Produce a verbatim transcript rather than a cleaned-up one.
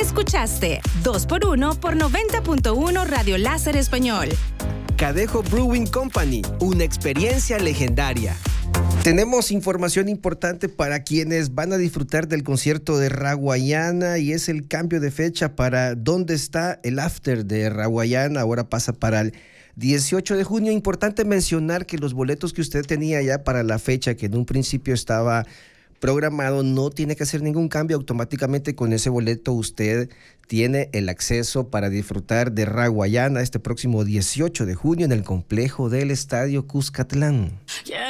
Escuchaste dos por uno por noventa punto uno Radio Láser Español. Cadejo Brewing Company, una experiencia legendaria. Tenemos información importante para quienes van a disfrutar del concierto de Raguayana y es el cambio de fecha para dónde está el after de Raguayana. Ahora pasa para el dieciocho de junio. Importante mencionar que los boletos que usted tenía ya para la fecha que en un principio estaba programado, no tiene que hacer ningún cambio. Automáticamente con ese boleto usted tiene el acceso para disfrutar de Raguayana este próximo dieciocho de junio en el complejo del Estadio Cuscatlán. Yeah.